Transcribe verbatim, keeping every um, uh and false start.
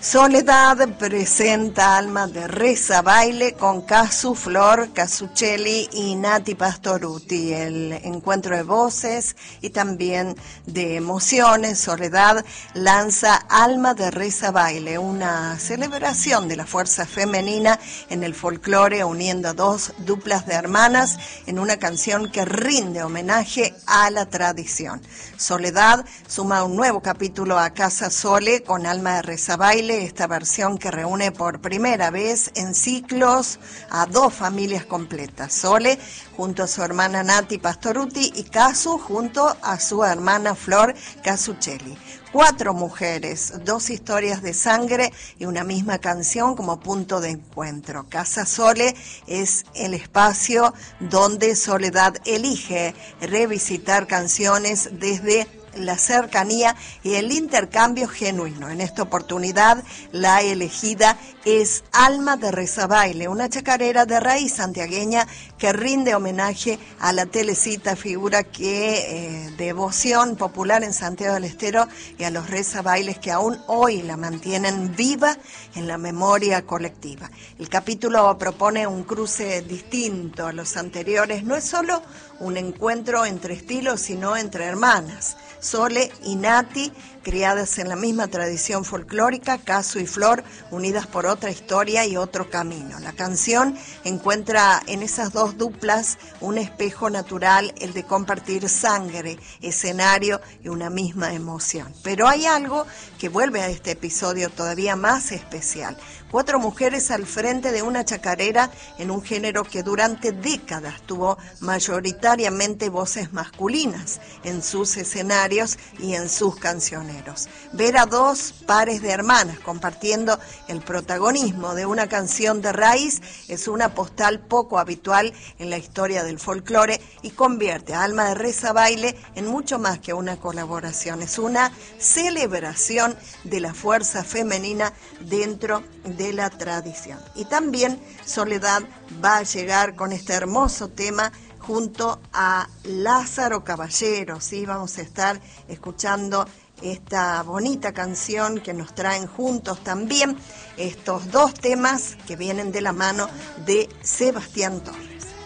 Soledad presenta Alma de Reza Baile con Casu Flor Casuccelli y Nati Pastoruti. El encuentro de voces y también de emociones. Soledad lanza Alma de Reza Baile, una celebración de la fuerza femenina en el folclore, uniendo a dos duplas de hermanas en una canción que rinde homenaje a la tradición. Soledad suma un nuevo capítulo a Casa Sole con Alma de Reza Baile, esta versión que reúne por primera vez en ciclos a dos familias completas. Sole junto a su hermana Nati Pastoruti y Casu junto a su hermana Flor Casuccelli. Cuatro mujeres, dos historias de sangre y una misma canción como punto de encuentro. Casa Sole es el espacio donde Soledad elige revisitar canciones desde la cercanía y el intercambio genuino. En esta oportunidad, la elegida es Alma de Reza Baile, una chacarera de raíz santiagueña que rinde homenaje a la Telecita, figura que eh, devoción popular en Santiago del Estero, y a los Reza Bailes que aún hoy la mantienen viva en la memoria colectiva. El capítulo propone un cruce distinto a los anteriores. No es solo un encuentro entre estilos, sino entre hermanas. Sole y Nati, criadas en la misma tradición folclórica, Casu y Flor, unidas por otra historia y otro camino. La canción encuentra en esas dos duplas un espejo natural, el de compartir sangre, escenario y una misma emoción. Pero hay algo que vuelve a este episodio todavía más especial. Cuatro mujeres al frente de una chacarera en un género que durante décadas tuvo mayoritariamente voces masculinas en sus escenarios y en sus cancioneros. Ver a dos pares de hermanas compartiendo el protagonismo de una canción de raíz es una postal poco habitual en la historia del folclore y convierte a Alma de Reza Baile en mucho más que una colaboración. Es una celebración de la fuerza femenina dentro de de la tradición. Y también Soledad va a llegar con este hermoso tema junto a Lázaro Caballero, ¿sí? Vamos a estar escuchando esta bonita canción que nos traen juntos también estos dos temas que vienen de la mano de Sebastián Torres.